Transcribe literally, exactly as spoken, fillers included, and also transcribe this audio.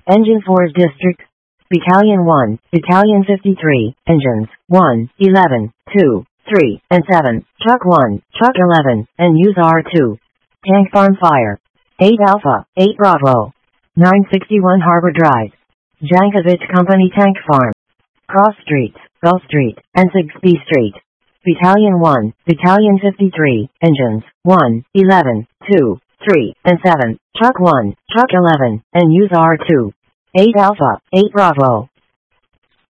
Engine Force District. Battalion one, Battalion fifty-three, Engines, one, eleven, two, three, and seven, Truck one, Truck eleven, and Use R two. Tank Farm Fire. eight Alpha, eight Bravo. nine sixty-one Harbor Drive. Jankovic Company Tank Farm. Cross Streets, Gulf Street, and Sigsbee Street. Battalion one, Battalion fifty-three, Engines, one, eleven, two, three, and seven, Truck one, Truck eleven, and Use R two. eight Alpha, eight Bravo,